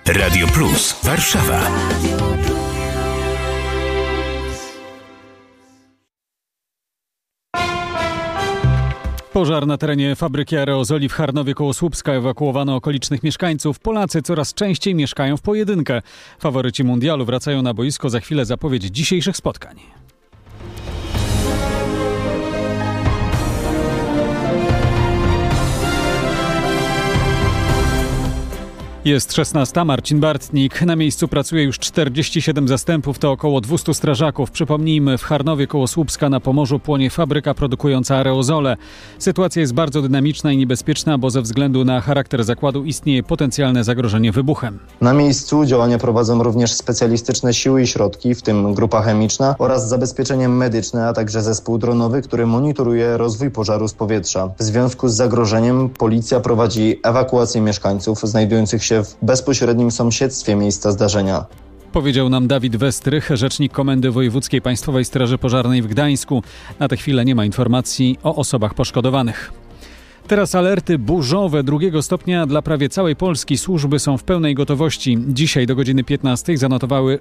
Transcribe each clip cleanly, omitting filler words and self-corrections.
Radio Plus Warszawa. Pożar na terenie fabryki aerozoli w Charnowie koło Słupska. Ewakuowano okolicznych mieszkańców. Polacy coraz częściej mieszkają w pojedynkę. Faworyci mundialu wracają na boisko. Za chwilę zapowiedź dzisiejszych spotkań. Jest 16. Marcin Bartnik. Na miejscu pracuje już 47 zastępów, to około 200 strażaków. Przypomnijmy, w Charnowie koło Słupska na Pomorzu płonie fabryka produkująca aerozole. Sytuacja jest bardzo dynamiczna i niebezpieczna, bo ze względu na charakter zakładu istnieje potencjalne zagrożenie wybuchem. Na miejscu działania prowadzą również specjalistyczne siły i środki, w tym grupa chemiczna oraz zabezpieczenie medyczne, a także zespół dronowy, który monitoruje rozwój pożaru z powietrza. W związku z zagrożeniem policja prowadzi ewakuację mieszkańców znajdujących się w bezpośrednim sąsiedztwie miejsca zdarzenia. Powiedział nam Dawid Westrych, rzecznik Komendy Wojewódzkiej Państwowej Straży Pożarnej w Gdańsku. Na tę chwilę nie ma informacji o osobach poszkodowanych. Teraz alerty burzowe 2 stopnia dla prawie całej Polski. Służby są w pełnej gotowości. Dzisiaj do godziny 15 zanotowały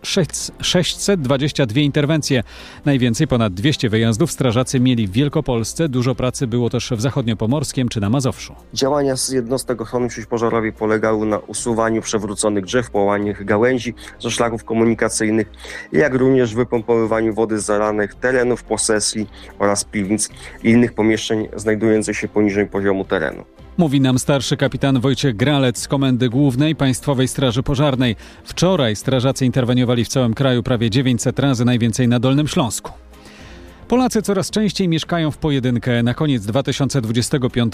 622 interwencje. Najwięcej, ponad 200 wyjazdów, strażacy mieli w Wielkopolsce. Dużo pracy było też w Zachodniopomorskiem czy na Mazowszu. Działania z jednostek ochrony przeciwpożarowej polegały na usuwaniu przewróconych drzew, połamaniu gałęzi ze szlaków komunikacyjnych, jak również wypompowywaniu wody z zalanych terenów posesji oraz piwnic i innych pomieszczeń znajdujących się poniżej poziomu terenu. Mówi nam starszy kapitan Wojciech Gralec z Komendy Głównej Państwowej Straży Pożarnej. Wczoraj strażacy interweniowali w całym kraju prawie 900 razy, najwięcej na Dolnym Śląsku. Polacy coraz częściej mieszkają w pojedynkę. Na koniec 2025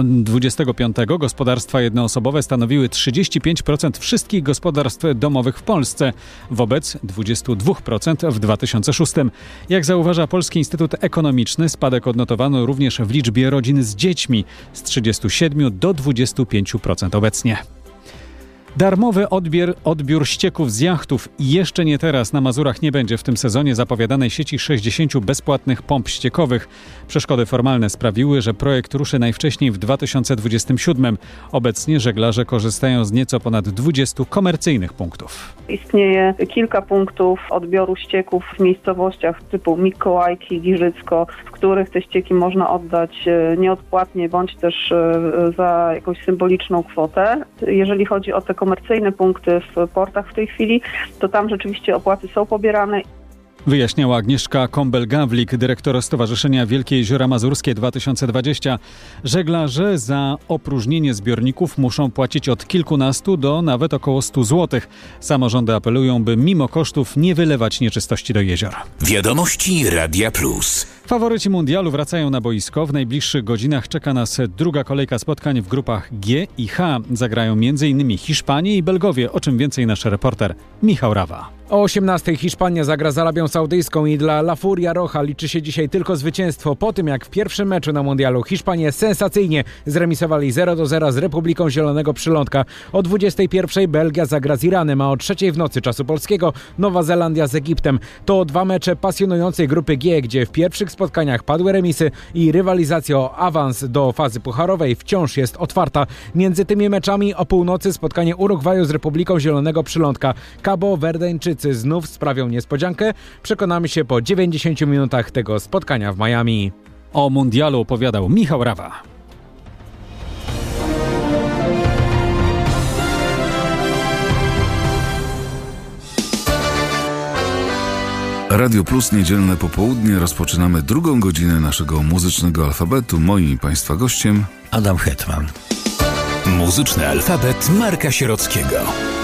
gospodarstwa jednoosobowe stanowiły 35% wszystkich gospodarstw domowych w Polsce, wobec 22% w 2006. Jak zauważa Polski Instytut Ekonomiczny, spadek odnotowano również w liczbie rodzin z dziećmi z 37 do 25% obecnie. Darmowy odbiór ścieków z jachtów jeszcze nie teraz. Na Mazurach nie będzie w tym sezonie zapowiadanej sieci 60 bezpłatnych pomp ściekowych. Przeszkody formalne sprawiły, że projekt ruszy najwcześniej w 2027. Obecnie żeglarze korzystają z nieco ponad 20 komercyjnych punktów. Istnieje kilka punktów odbioru ścieków w miejscowościach typu Mikołajki, Giżycko, w których te ścieki można oddać nieodpłatnie bądź też za jakąś symboliczną kwotę. Jeżeli chodzi o te komercyjne punkty w portach w tej chwili, to tam rzeczywiście opłaty są pobierane. Wyjaśniała Agnieszka Kąbel-Gawlik, dyrektor Stowarzyszenia Wielkie Jeziora Mazurskie 2020. Żeglarze za opróżnienie zbiorników muszą płacić od kilkunastu do nawet około 100 zł. Samorządy apelują, by mimo kosztów nie wylewać nieczystości do jezior. Wiadomości Radia Plus. Faworyci mundialu wracają na boisko. W najbliższych godzinach czeka nas druga kolejka spotkań w grupach G i H. Zagrają m.in. Hiszpanie i Belgowie, o czym więcej nasz reporter Michał Rawa. O 18:00 Hiszpania zagra z Arabią Saudyjską i dla La Furia Roja liczy się dzisiaj tylko zwycięstwo. Po tym jak w pierwszym meczu na mundialu Hiszpanie sensacyjnie zremisowali 0-0 z Republiką Zielonego Przylądka. O 21:00 Belgia zagra z Iranem, a o 3:00 w nocy czasu polskiego Nowa Zelandia z Egiptem. To 2 mecze pasjonującej grupy G, gdzie w pierwszych spotkaniach padły remisy i rywalizacja o awans do fazy pucharowej wciąż jest otwarta. Między tymi meczami o północy spotkanie Urugwaju z Republiką Zielonego Przylądka. Cabo Verdeńczycy znów sprawią niespodziankę. Przekonamy się po 90 minutach tego spotkania w Miami. O mundialu opowiadał Michał Rawa. Radio Plus niedzielne popołudnie. Rozpoczynamy drugą godzinę naszego muzycznego alfabetu. Moim Państwa gościem Adam Hetman. Muzyczny alfabet Marka Sierockiego.